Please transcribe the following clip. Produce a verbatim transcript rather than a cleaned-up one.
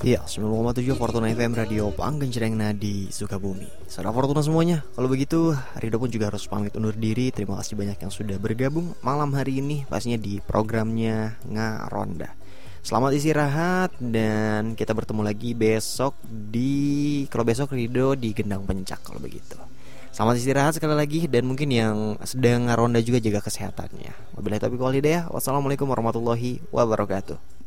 Iya, sembilan puluh koma tujuh Fortuna F M Radio Panggencereng Nadi Sukabumi. Saudara Fortuna semuanya, kalau begitu Rido pun juga harus pamit undur diri. Terima kasih banyak yang sudah bergabung malam hari ini, pastinya di programnya Ngaronda. Selamat istirahat dan kita bertemu lagi besok di kalau besok Rido di Gendang Pencak kalau begitu. Selamat istirahat sekali lagi dan mungkin yang sedang ngaronda juga jaga kesehatannya. Wabillahi taufiq wal hidayah. Wassalamualaikum warahmatullahi wabarakatuh.